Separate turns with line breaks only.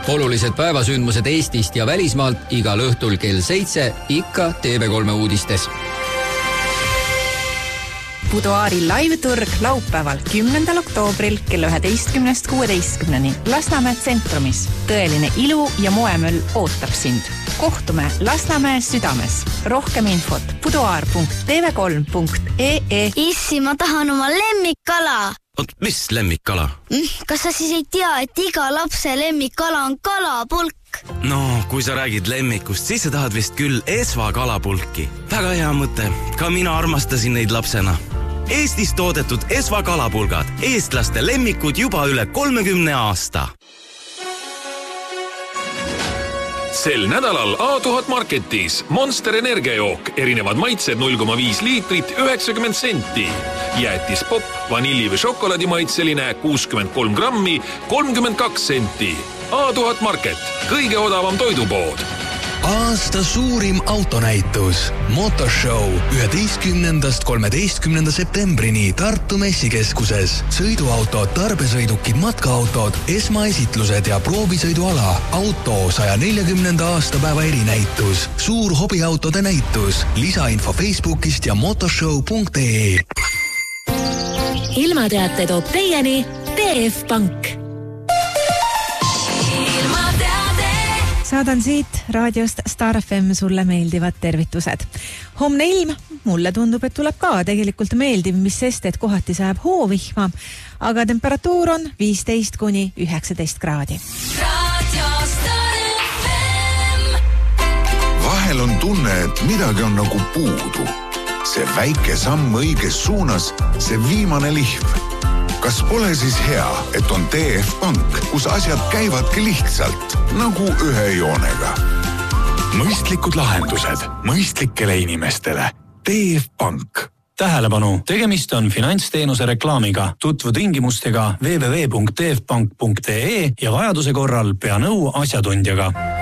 Olulised päevasündmused Eestist ja välismaalt igal õhtul kell 7 ikka TV3 uudistes.
Buduaari live-turg laupäeval 10. oktoobril kell 11.16 Lasnamäe tsentrumis. Tõeline ilu ja moemöll ootab sind. Kohtume Lasnamäe südames. Rohkem infot buduaar.tv3.ee.
Issi, ma tahan oma lemmikkala.
Oot, mis lemmikkala?
Kas sa siis ei tea, et iga lapse lemmikkala on kalapulk?
No, kui sa räägid lemmikust, siis sa tahad vist küll Esva kalapulki. Väga hea mõte. Ka mina armastasin neid lapsena. Eestis toodetud Esva kalapulgad. Eestlaste lemmikud juba üle 30 aasta.
Sel nädalal A1000 Marketis Monster energiajook, erinevad maitsed 0,5 liitrit 90 senti. Jäätis pop, vanilli või šokolaadimaitseline 63 grammi 32 senti. A1000 Market, kõige odavam toidupood.
Aasta suurim autonäitus Motorshow 11.–13. septembrini Tartu messikeskuses. Sõiduautod, tarbesõidukid, matkaautod, esmaesitlused ja proovisõiduala. Auto 140. aastapäeva erinäitus. Suur hobiautode näitus. Lisainfo Facebookist ja motorshow.ee.
Ilmateate toob teieni TF Pank.
Saadan siit raadiost Star FM sulle meeldivad tervitused. Homne ilm, mulle tundub, et tuleb ka tegelikult meeldiv, mis sest, et kohati sajab hoovihma, aga temperatuur on 15–19 kraadi.
Vahel on tunne, et midagi on nagu puudu. See väike samm õiges suunas, see viimane lihv. Kas pole siis hea, et on TF Pank, kus asjad käivadki lihtsalt, nagu ühe joonega? Mõistlikud lahendused mõistlikele inimestele. TF Pank.
Tähelepanu, tegemist on finantsteenuse reklaamiga. Tutvu tingimustega www.tfpank.ee ja vajaduse korral pea nõu asjatundjaga.